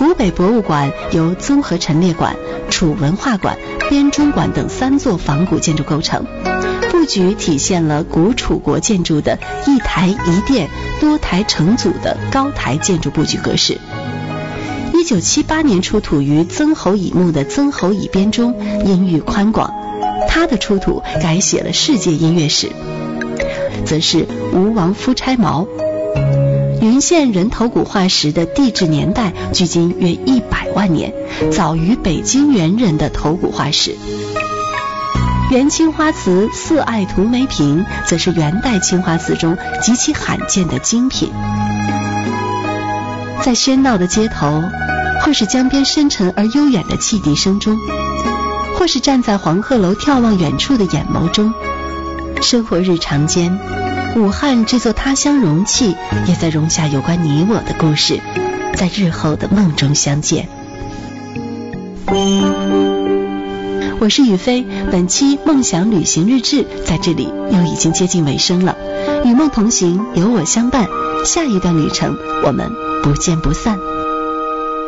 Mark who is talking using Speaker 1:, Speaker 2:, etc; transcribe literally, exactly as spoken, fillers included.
Speaker 1: 湖北博物馆由综合陈列馆、楚文化馆、编钟馆等三座仿古建筑构成，布局体现了古楚国建筑的一台一殿、多台成组的高台建筑布局格式。一九七八年出土于曾侯乙墓的曾侯乙编钟音域宽广，它的出土改写了世界音乐史。则是吴王夫差矛。云县人头骨化石的地质年代距今约一百万年，早于北京猿人的头骨化石。元青花瓷四爱图梅瓶则是元代青花瓷中极其罕见的精品。在喧闹的街头，或是江边深沉而悠远的汽笛声中，或是站在黄鹤楼眺望远处的眼眸中，生活日常间，武汉这座他乡容器也在容下有关你我的故事，在日后的梦中相见。我是雨飞，本期梦想旅行日志在这里又已经接近尾声了。与梦同行，有我相伴，下一段旅程我们不见不散。